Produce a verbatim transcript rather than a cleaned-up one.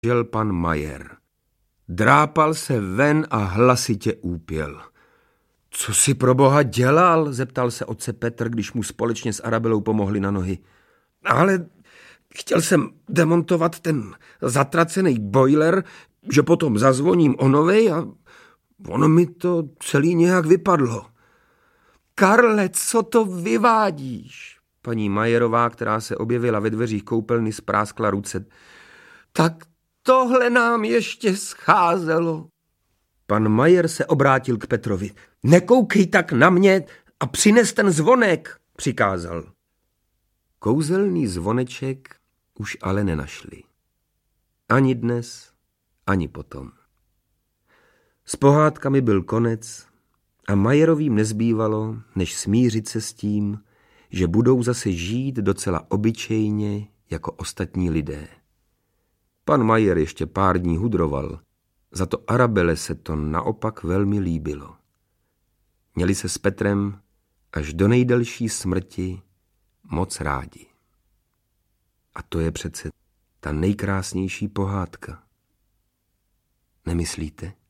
žel pan Majer. Drápal se ven a hlasitě úpěl. Co si pro boha dělal? Zeptal se otce Petr, když mu společně s Arabelou pomohli na nohy. Ale chtěl jsem demontovat ten zatracený boiler, že potom zazvoním o novej a ono mi to celý nějak vypadlo. Karle, co to vyvádíš? Paní Majerová, která se objevila ve dveřích koupelny, spráskla ruce. Tak tohle nám ještě scházelo. Pan Majer se obrátil k Petrovi. Nekoukej tak na mě a přines ten zvonek, přikázal. Kouzelný zvoneček už ale nenašli. Ani dnes, ani potom. S pohádkami byl konec a Majerovým nezbývalo, než smířit se s tím, že budou zase žít docela obyčejně jako ostatní lidé. Pan Majer ještě pár dní hudroval, za to Arabele se to naopak velmi líbilo. Měli se s Petrem až do nejdelší smrti moc rádi. A to je přece ta nejkrásnější pohádka. Nemyslíte?